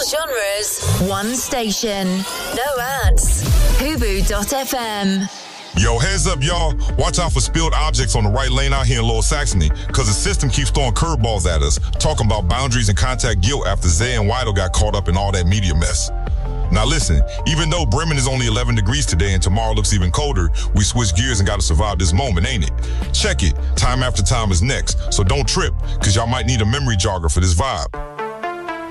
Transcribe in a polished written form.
genres, one station. No ads. Hubu.fm. Yo, heads up, y'all. Watch out for spilled objects on the right lane out here in Lower Saxony, because the system keeps throwing curveballs at us, talking about boundaries and contact guilt after Zay and Wido got caught up in all that media mess. Now listen, even though Bremen is only 11 degrees today and tomorrow looks even colder, we switch gears and gotta survive this moment, ain't it? Check it. Time After Time is next, so don't trip, because y'all might need a memory jogger for this vibe.